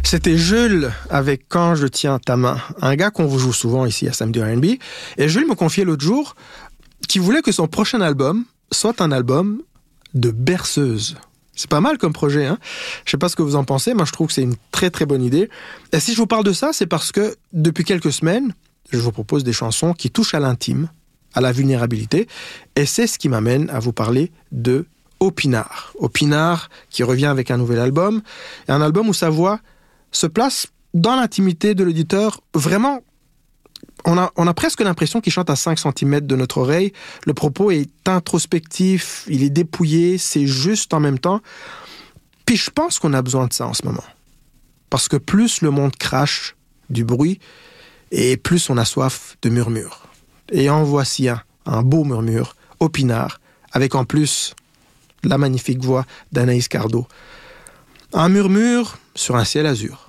C'était Jules avec Quand je tiens ta main, un gars qu'on vous joue souvent ici à Samedi R&B. Et Jules me confiait l'autre jour qu'il voulait que son prochain album soit un album de berceuse. C'est pas mal comme projet, hein? Je sais pas ce que vous en pensez, moi je trouve que c'est une très très bonne idée. Et si je vous parle de ça, c'est parce que depuis quelques semaines, je vous propose des chansons qui touchent à l'intime, à la vulnérabilité, et c'est ce qui m'amène à vous parler de Opinard. Opinard qui revient avec un nouvel album, et un album où sa voix se place dans l'intimité de l'auditeur. Vraiment, on a presque l'impression qu'il chante à 5 cm de notre oreille. Le propos est introspectif, il est dépouillé, c'est juste en même temps. Puis je pense qu'on a besoin de ça en ce moment. Parce que plus le monde crache du bruit, et plus on a soif de murmures. Et en voici un beau murmure, Opinard, avec en plus la magnifique voix d'Anaïs Cardo. Un murmure sur un ciel azur.